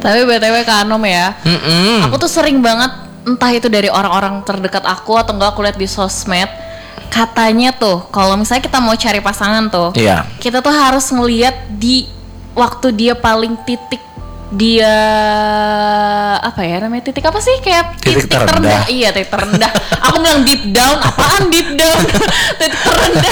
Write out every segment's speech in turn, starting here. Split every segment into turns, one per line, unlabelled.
Tapi BTW Kak Anom ya, aku tuh sering banget, entah itu dari orang-orang terdekat aku atau enggak aku lihat di sosmed, katanya tuh kalau misalnya kita mau cari pasangan tuh, kita tuh harus ngelihat di waktu dia paling titik, dia apa ya namanya, titik apa sih, kayak titik terendah. Iya, titik terendah. Aku bilang deep down, apaan deep down? Titik terendah.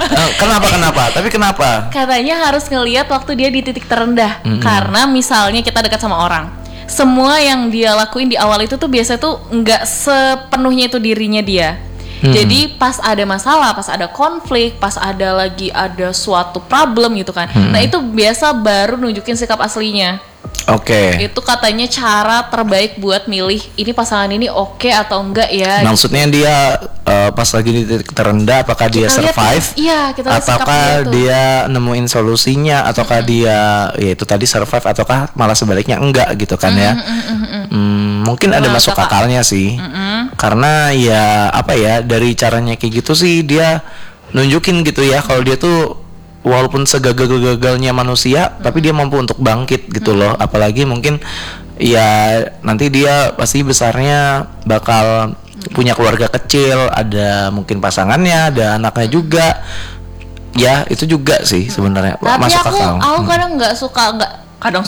Tapi kenapa?
Katanya harus ngelihat waktu dia di titik terendah. Karena misalnya kita dekat sama orang, semua yang dia lakuin di awal itu tuh biasanya tuh nggak sepenuhnya itu dirinya dia. Jadi pas ada masalah, pas ada konflik, pas ada suatu problem gitu kan, nah itu biasa baru nunjukin sikap aslinya. Itu katanya cara terbaik buat milih ini pasangan ini oke atau enggak ya.
Maksudnya gitu. Dia pas lagi di titik terendah, apakah kita dia survive? Ataukah dia nemuin solusinya? Ataukah dia ya itu tadi survive? Ataukah malah sebaliknya enggak gitu kan ya? Mungkin ada masuk akalnya sih. Karena ya apa ya, dari caranya kayak gitu sih dia nunjukin gitu ya kalau dia tuh walaupun segagal-gagalnya manusia, tapi dia mampu untuk bangkit gitu loh. Apalagi mungkin ya nanti dia pasti besarnya bakal punya keluarga kecil, ada mungkin pasangannya, ada anaknya juga. Ya itu juga sih sebenarnya masuk akal.
Aku kadang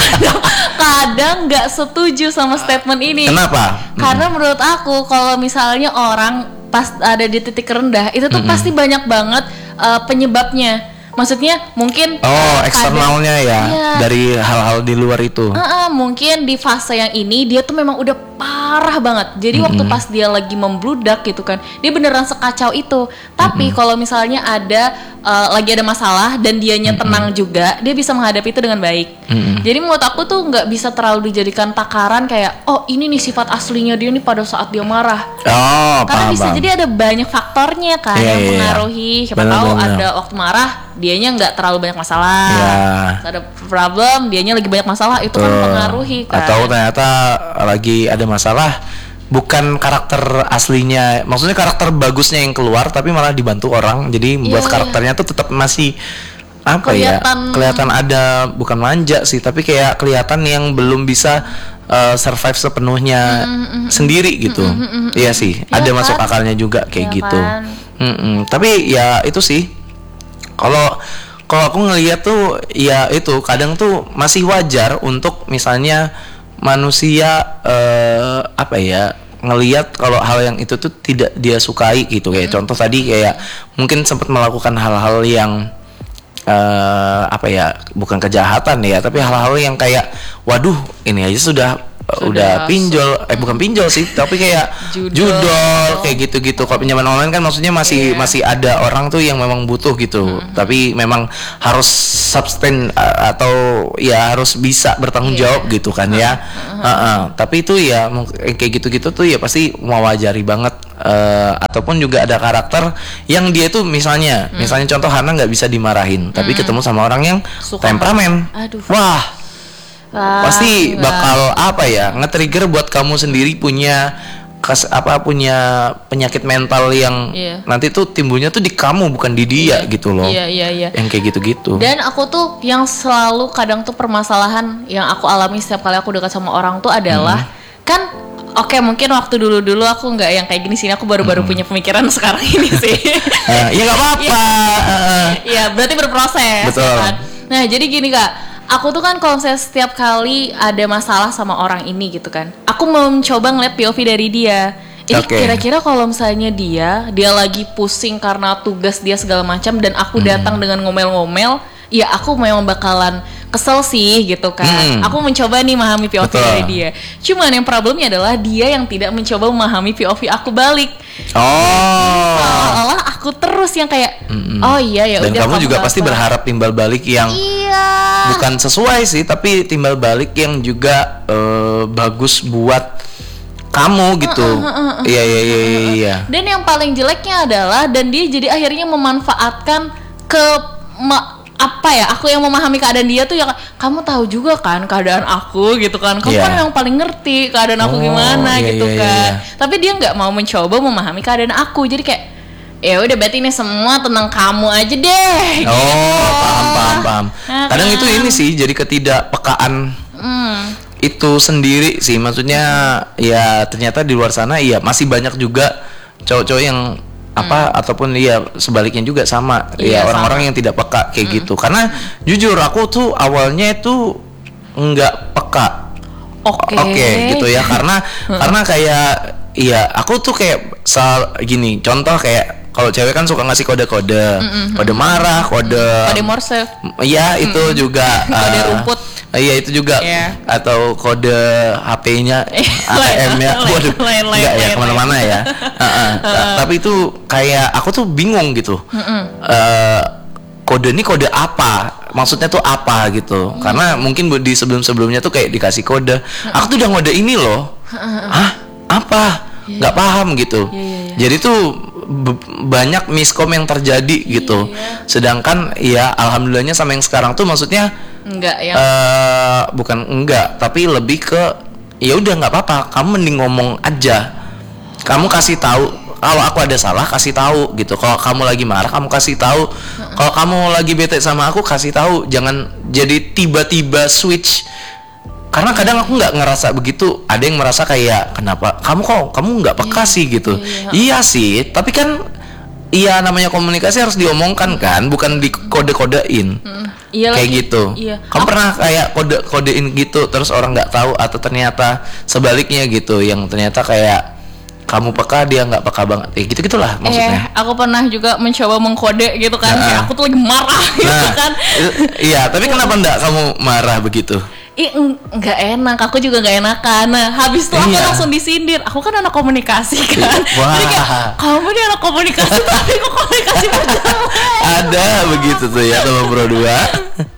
nggak setuju sama statement ini.
Kenapa?
Karena menurut aku kalau misalnya orang pas ada di titik rendah itu tuh pasti banyak banget penyebabnya. Maksudnya mungkin
eksternalnya ya, dari hal-hal di luar itu.
Mungkin di fase yang ini dia tuh memang udah parah banget. Jadi waktu pas dia lagi membludak gitu kan, dia beneran sekacau itu. Tapi kalau misalnya lagi ada masalah dan dianya tenang juga, dia bisa menghadapi itu dengan baik. Jadi menurut aku tuh nggak bisa terlalu dijadikan takaran kayak, oh ini nih sifat aslinya dia nih pada saat dia marah. Karena bisa jadi ada banyak faktornya kan yang mengaruhi. Siapa tahu ada waktu marah dianya nggak terlalu banyak masalah, ada problem dianya lagi banyak masalah, itu kan mempengaruhi kan.
Atau ternyata lagi ada masalah bukan karakter aslinya, maksudnya karakter bagusnya yang keluar tapi malah dibantu orang, jadi membuat karakternya tuh tetap masih kelihatan ada, bukan manja sih, tapi kayak kelihatan yang belum bisa survive sepenuhnya sendiri gitu. Iya sih, ada masuk akalnya juga kayak gitu. Tapi ya itu sih, kalau aku ngelihat tuh ya itu kadang tuh masih wajar untuk misalnya manusia ngelihat kalau hal yang itu tuh tidak dia sukai gitu, kayak contoh tadi kayak mungkin sempat melakukan hal-hal yang bukan kejahatan ya, tapi hal-hal yang kayak waduh ini aja udah pinjol, bukan pinjol sih, tapi kayak judol kayak gitu-gitu. Kalau pinjaman online kan maksudnya masih ada orang tuh yang memang butuh gitu, tapi memang harus sustain atau ya harus bisa bertanggung jawab gitu kan ya. Tapi itu ya kayak gitu-gitu tuh ya pasti mewajari banget. Ataupun juga ada karakter yang dia tuh misalnya contoh Hana nggak bisa dimarahin, tapi ketemu sama orang yang temperamen. Wah, pasti bakal nge-trigger buat kamu sendiri punya penyakit mental yang nanti tuh timbulnya tuh di kamu bukan di dia gitu loh. Yang kayak gitu-gitu.
Dan aku tuh yang selalu kadang tuh permasalahan yang aku alami setiap kali aku dekat sama orang tuh adalah kan mungkin waktu dulu aku nggak yang kayak gini sih, aku baru-baru punya pemikiran sekarang ini sih.
Ya nggak apa-apa.
Iya, berarti berproses.
Betul.
Ya kan? Nah jadi gini Kak, aku tuh kan kalau misalnya setiap kali ada masalah sama orang ini gitu kan, aku mau mencoba ngeliat POV dari dia. Ini kira-kira kalau misalnya dia lagi pusing karena tugas dia segala macam dan aku datang dengan ngomel-ngomel, ya aku memang bakalan kesel sih gitu kan. Aku mencoba nih memahami POV dari dia. Cuman yang problemnya adalah dia yang tidak mencoba memahami POV aku balik. Seolah-olah aku terus yang kayak ya
dan
udah.
Dan kamu juga pasti berharap timbal balik yang bukan sesuai sih, tapi timbal balik yang juga bagus buat kamu gitu. Iya.
Dan yang paling jeleknya adalah dan dia jadi akhirnya memanfaatkan aku yang memahami keadaan dia tuh ya, kamu tahu juga kan keadaan aku gitu kan, kamu kan yang paling ngerti keadaan aku gimana kan. Tapi dia nggak mau mencoba memahami keadaan aku, jadi kayak ya udah berarti ini semua tentang kamu aja deh.
Paham. Kadang itu ini sih jadi ketidakpekaan itu sendiri sih, maksudnya ya ternyata di luar sana ya masih banyak juga cowok-cowok yang ataupun ya sebaliknya juga sama ya orang-orang yang tidak peka kayak gitu. Karena jujur aku tuh awalnya itu nggak peka. Oke, gitu ya, karena kayak iya aku tuh kayak gini, contoh kayak kalau cewek kan suka ngasih kode-kode, kode marah, kode
Morse.
Iya, itu juga
kode rumput.
Iya, itu juga atau kode HP-nya, ATM-nya. Waduh, enggak ya kemana-mana ya. Tapi itu kayak aku tuh bingung gitu. Kode ini kode apa? Maksudnya tuh apa gitu? Karena mungkin di sebelum-sebelumnya tuh kayak dikasih kode. Aku tuh udah ngode ini loh. Hah? Apa? Nggak paham gitu. Jadi tuh banyak miskom yang terjadi gitu. Sedangkan ya alhamdulillahnya sama yang sekarang tuh maksudnya
enggak ya.
Bukan enggak, tapi lebih ke ya udah nggak apa-apa. Kamu mending ngomong aja. Kamu kasih tahu. Kalau aku ada salah kasih tahu gitu. Kalau kamu lagi marah kamu kasih tahu. Kalau kamu lagi bete sama aku kasih tahu. Jangan jadi tiba-tiba switch. Karena kadang aku nggak ngerasa begitu. Ada yang merasa kayak kenapa kamu nggak peka sih gitu. Iya sih. Tapi kan iya namanya komunikasi harus diomongkan kan, bukan dikode-kodein. Kayak gitu. Kamu pernah kayak kode-kodein gitu terus orang nggak tahu atau ternyata sebaliknya gitu, yang ternyata kayak kamu peka dia nggak peka banget, gitu gitulah maksudnya.
Aku pernah juga mencoba mengkode gitu kan, kayak aku tuh lagi marah gitu kan.
Iya, tapi kenapa enggak kamu marah begitu?
Nggak enak, aku juga nggak enakan. Nah, habis itu aku langsung disindir. Aku kan anak komunikasi kan. Jadi kayak, kamu nih anak komunikasi tapi kok komunikasi berjalan.
Ada begitu tuh ya sama Bro 2.